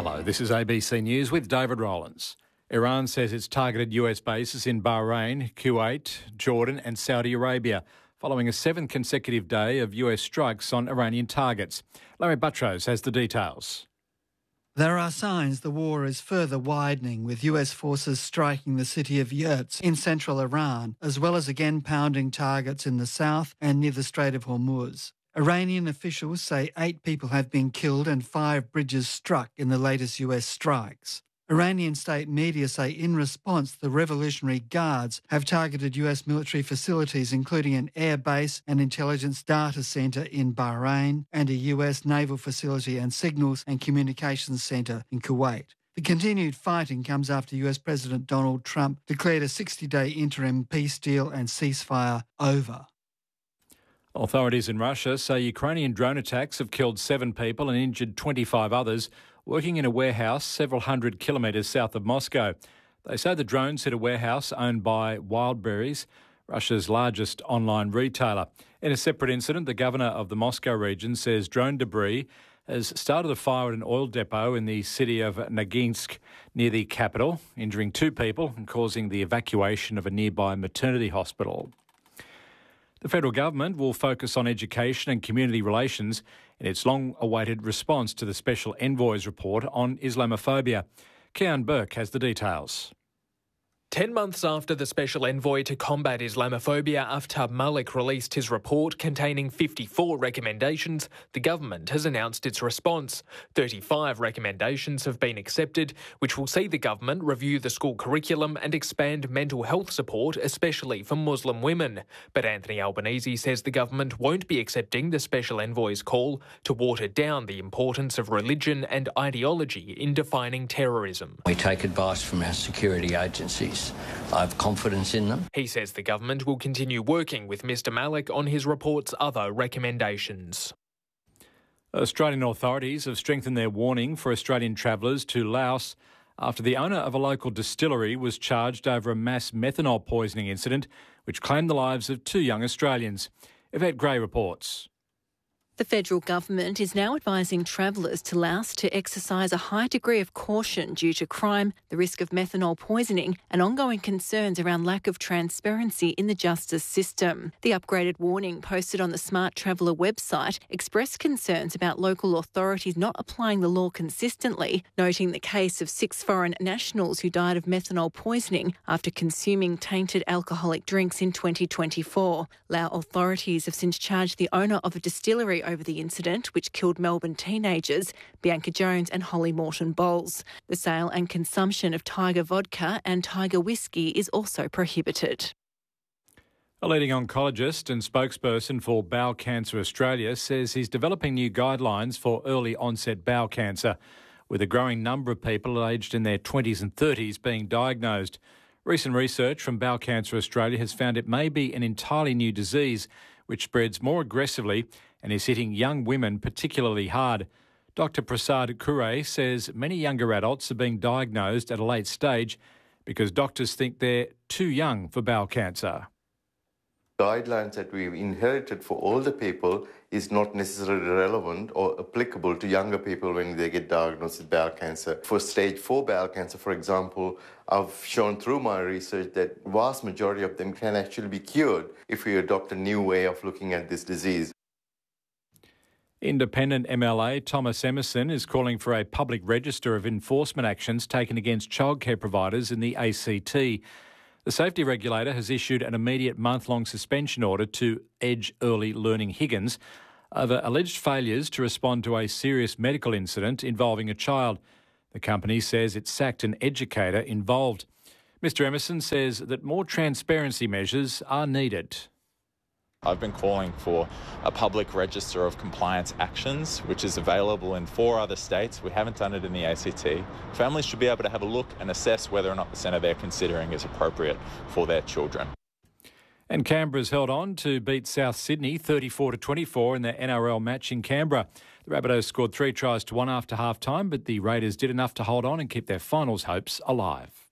Hello, this is ABC News with David Rowlands. Iran says it's targeted US bases in Bahrain, Kuwait, Jordan and Saudi Arabia, following a seventh consecutive day of US strikes on Iranian targets. Larry Buttrose has the details. There are signs the war is further widening, with US forces striking the city of Yurts in central Iran, as well as again pounding targets in the south and near the Strait of Hormuz. Iranian officials say 8 people have been killed and 5 bridges struck in the latest US strikes. Iranian state media say in response, the Revolutionary Guards have targeted US military facilities, including an air base and intelligence data centre in Bahrain and a US naval facility and signals and communications centre in Kuwait. The continued fighting comes after US President Donald Trump declared a 60-day interim peace deal and ceasefire over. Authorities in Russia say Ukrainian drone attacks have killed 7 people and injured 25 others working in a warehouse several hundred kilometres south of Moscow. They say the drones hit a warehouse owned by Wildberries, Russia's largest online retailer. In a separate incident, the governor of the Moscow region says drone debris has started a fire at an oil depot in the city of Noginsk near the capital, injuring 2 people and causing the evacuation of a nearby maternity hospital. The federal government will focus on education and community relations in its long-awaited response to the Special Envoy's report on Islamophobia. Kean Burke has the details. 10 months after the Special Envoy to combat Islamophobia, Aftab Malik, released his report containing 54 recommendations, the government has announced its response. 35 recommendations have been accepted, which will see the government review the school curriculum and expand mental health support, especially for Muslim women. But Anthony Albanese says the government won't be accepting the Special Envoy's call to water down the importance of religion and ideology in defining terrorism. We take advice from our security agencies. I have confidence in them. He says the government will continue working with Mr Malik on his report's other recommendations. Australian authorities have strengthened their warning for Australian travellers to Laos after the owner of a local distillery was charged over a mass methanol poisoning incident which claimed the lives of 2 young Australians. Yvette Gray reports. The federal government is now advising travellers to Laos to exercise a high degree of caution due to crime, the risk of methanol poisoning and ongoing concerns around lack of transparency in the justice system. The upgraded warning posted on the Smart Traveller website expressed concerns about local authorities not applying the law consistently, noting the case of 6 foreign nationals who died of methanol poisoning after consuming tainted alcoholic drinks in 2024. Lao authorities have since charged the owner of a distillery over the incident, which killed Melbourne teenagers, Bianca Jones and Holly Morton Bowles. The sale and consumption of Tiger vodka and Tiger whiskey is also prohibited. A leading oncologist and spokesperson for Bowel Cancer Australia says he's developing new guidelines for early onset bowel cancer, with a growing number of people aged in their 20s and 30s being diagnosed. Recent research from Bowel Cancer Australia has found it may be an entirely new disease which spreads more aggressively and is hitting young women particularly hard. Dr Prasad Kure says many younger adults are being diagnosed at a late stage because doctors think they're too young for bowel cancer. Guidelines that we've inherited for older people is not necessarily relevant or applicable to younger people when they get diagnosed with bowel cancer. For stage 4 bowel cancer, for example, I've shown through my research that vast majority of them can actually be cured if we adopt a new way of looking at this disease. Independent MLA Thomas Emerson is calling for a public register of enforcement actions taken against childcare providers in the ACT. The safety regulator has issued an immediate month-long suspension order to Edge Early Learning Higgins over alleged failures to respond to a serious medical incident involving a child. The company says it sacked an educator involved. Mr Emerson says that more transparency measures are needed. I've been calling for a public register of compliance actions, which is available in 4 other states. We haven't done it in the ACT. Families should be able to have a look and assess whether or not the centre they're considering is appropriate for their children. And Canberra's held on to beat South Sydney 34-24 in their NRL match in Canberra. The Rabbitohs scored 3 tries to 1 after half-time, but the Raiders did enough to hold on and keep their finals hopes alive.